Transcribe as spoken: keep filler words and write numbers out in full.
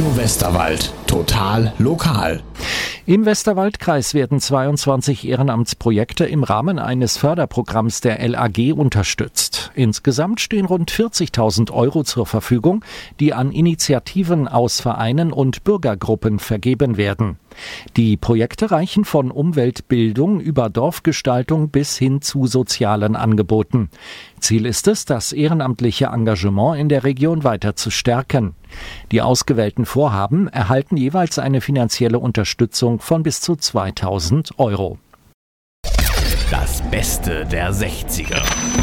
Radio Westerwald. Total lokal. Im Westerwaldkreis werden zweiundzwanzig Ehrenamtsprojekte im Rahmen eines Förderprogramms der L A G unterstützt. Insgesamt stehen rund vierzigtausend Euro zur Verfügung, die an Initiativen aus Vereinen und Bürgergruppen vergeben werden. Die Projekte reichen von Umweltbildung über Dorfgestaltung bis hin zu sozialen Angeboten. Ziel ist es, das ehrenamtliche Engagement in der Region weiter zu stärken. Die ausgewählten Vorhaben erhalten jeweils eine finanzielle Unterstützung von bis zu zweitausend Euro. Das Beste der sechziger.